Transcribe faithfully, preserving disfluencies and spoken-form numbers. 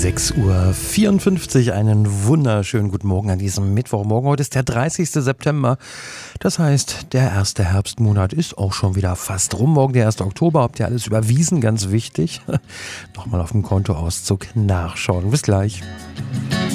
sechs Uhr vierundfünfzig, einen wunderschönen guten Morgen an diesem Mittwochmorgen. Heute ist der dreißigste September, das heißt, der erste Herbstmonat ist auch schon wieder fast rum. Morgen der erste Oktober, habt ihr alles überwiesen, ganz wichtig. Nochmal auf dem Kontoauszug nachschauen. Bis gleich.